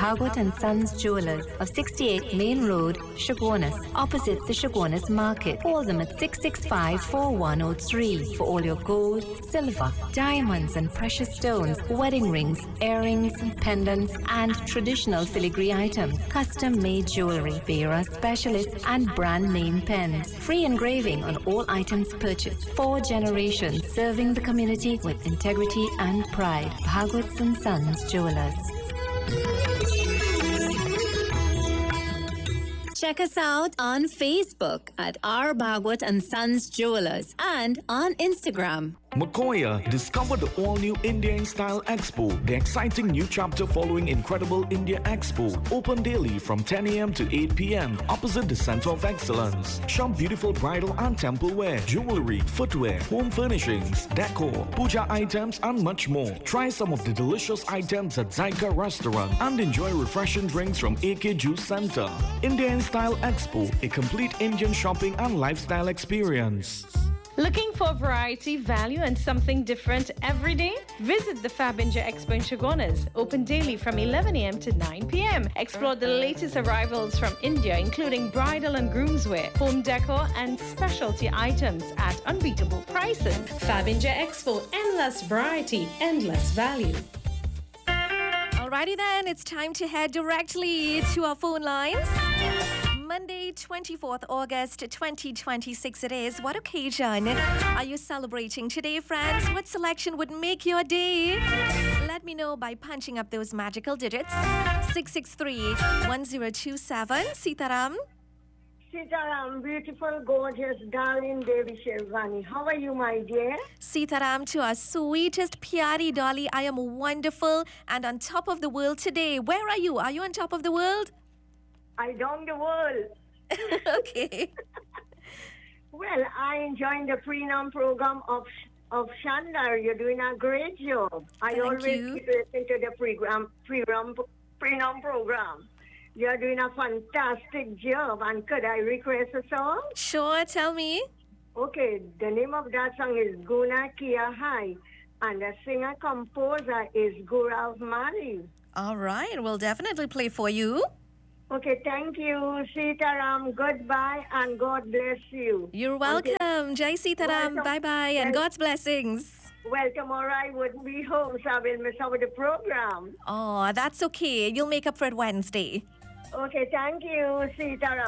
Bhagwat and Sons Jewelers of 68 Main Road, Shogunas, opposite the Shogunas Market. Call them at 665-4103 for all your gold, silver, diamonds and precious stones, wedding rings, earrings, pendants and traditional filigree items, custom-made jewelry, Vera specialists and brand name pens. Free engraving on all items purchased. 4 generations serving the community with integrity and pride. Bhagwat and Sons Jewelers. Check us out on Facebook at R. Bhagwat and Sons Jewelers and on Instagram. Makoya, discover the all-new India in Style Expo, the exciting new chapter following Incredible India Expo. Open daily from 10 a.m. to 8 p.m. opposite the Center of Excellence. Shop beautiful bridal and temple wear, jewelry, footwear, home furnishings, decor, puja items and much more. Try some of the delicious items at Zyka Restaurant and enjoy refreshing drinks from AK Juice Center. India in Style Expo, a complete Indian shopping and lifestyle experience. Looking for variety, value, and something different every day? Visit the Fab India Expo in Shogunas, open daily from 11 a.m. to 9 p.m. Explore the latest arrivals from India, including bridal and groomswear, home decor, and specialty items at unbeatable prices. Fab India Expo, endless variety, endless value. Alrighty then, it's time to head directly to our phone lines. Monday, 24th August 2026 it is. What occasion are you celebrating today, friends? What selection would make your day? Let me know by punching up those magical digits. 663-1027. Sitaram. Sitaram, beautiful, gorgeous, darling Devi Shervani. How are you, my dear? Sitaram, to our sweetest Pyari Dolly. I am wonderful and on top of the world today. Where are you? Are you on top of the world? I down the world. Okay. Well, I enjoyed the prenom program of Shandar. You're doing a great job. I always keep listening to the prenom program. You're doing a fantastic job. And could I request a song? Sure, tell me. Okay, the name of that song is Guna Kia Hai. And the singer-composer is Gaurav Mali. All right, we'll definitely play for you. Okay, thank you, Sitaram. Goodbye and God bless you. You're welcome. Jai Sitaram. Bye-bye and God's blessings. Well, tomorrow I wouldn't be home, so I will miss out the program. Oh, that's okay. You'll make up for it Wednesday. Okay, thank you, Sitaram.